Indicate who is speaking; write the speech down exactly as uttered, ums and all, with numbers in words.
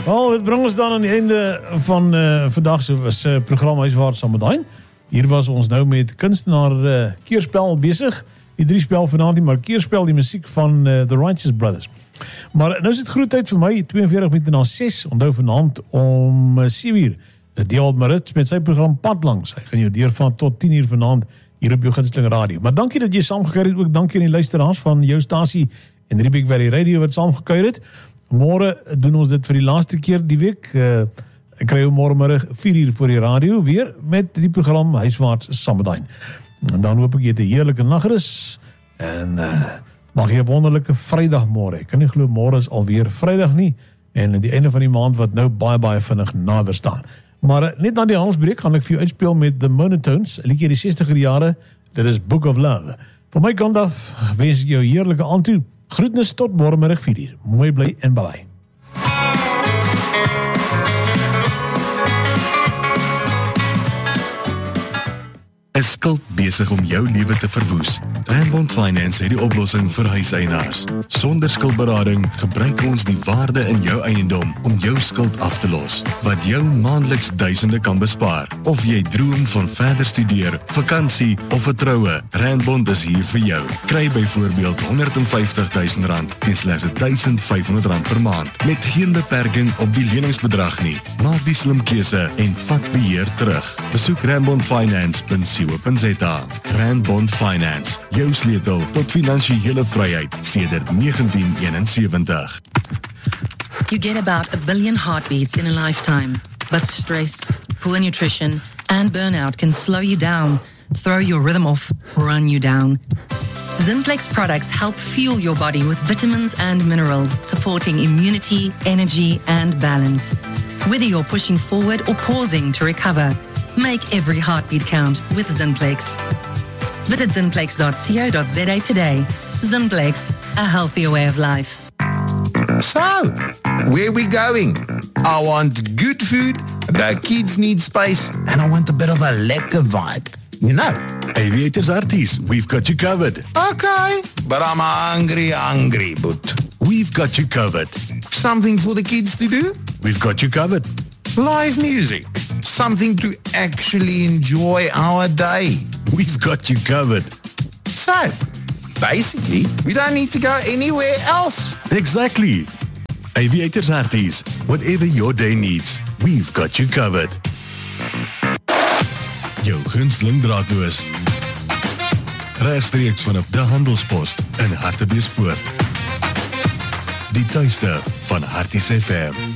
Speaker 1: Wel, dit bring ons dan aan die einde van uh, vandag se uh, programma Huiswaarts Samadijn. Hier was ons nou met kunstenaar uh, Keerspel bezig. Die drie spel vanaand nie, maar Keerspel die musiek van uh, The Righteous Brothers. Maar nou is dit groet tyd vir my, tweeënveertig minute na ses, onthou vanaand om uh, sewe uur. Deel Marits met sy program Pad Langs. Hy gaan jou deurvan tot tien uur vanaand hier op jou gunsteling radio. Maar dankie dat jy saamgekuier het, ook dankie aan die luisteraars van jou stasie en Riebeek Valley Radio wat saamgekuier het. Môre doen ons dit vir die laaste keer die week. Uh, ek kry jou môremiddag vier uur voor die radio weer met die program Huiswaarts Samadijn. En dan hoop ek jy het 'n heerlike nagrus en uh, mag jy 'n wonderlike Vrydag môre. Ek kan nie glo môre is alweer Vrydag nie en die einde van die maand wat nou baie baie vinnig nader staan. Maar uh, net na die handelsbreek gaan ek vir jou uitspeel met The Monotones, 'n liedjie die sestiger jare. Dit is Book of Love. Van my kant af wens ek jou 'n heerlike aand toe. Groetnis tot môremiddag vier uur. Mooi bly en bye.
Speaker 2: Is skuld besig om jou lewe te verwoes? Randbond Finance het die oplossing vir huiseienaars. Sonder skuldberading gebruik ons die waarde in jou eiendom om jou skuld af te los, wat jou maandeliks duisende kan bespaar. Of jy droom van verder studeer, vakansie of 'n troue, Randbond is hier vir jou. Kry byvoorbeeld honderd en vyftig duisend rand teen slegs duisend vyf honderd rand per maand, met geen beperking op die leningsbedrag nie. Maak die slim keuse en vat beheer terug. Besoek randbond finance punt co punt za. Randbond Finance, jou sleutel tot finansiële vryheid sedert negentien eenensewentig.
Speaker 3: You get about a billion heartbeats in a lifetime, but stress, poor nutrition, and burnout can slow you down, throw your rhythm off, run you down. Zinplex products help fuel your body with vitamins and minerals, supporting immunity, energy, and balance. Whether you're pushing forward or pausing to recover, make every heartbeat count with Zinplex. Visit zinplex dot co dot za today. Zinplex, a healthier way of life.
Speaker 4: So, where we going? I want good food, the kids need space, and I want a bit of a lekker vibe. You know.
Speaker 2: Aviators Arties, we've got you covered.
Speaker 4: Okay, but I'm hungry, hungry, but
Speaker 2: We've got you covered.
Speaker 4: something for the kids to do?
Speaker 2: We've got you covered.
Speaker 4: Live music. Something to actually enjoy our day.
Speaker 2: We've got you covered.
Speaker 4: So, basically, we don't need to go anywhere else.
Speaker 2: Exactly. Aviators Arties, whatever your day needs, we've got you covered. Jou gunsteling draadloos. Regstreeks vanaf de Handelspost in Hartbeespoort. Die tuiste van Harties F M.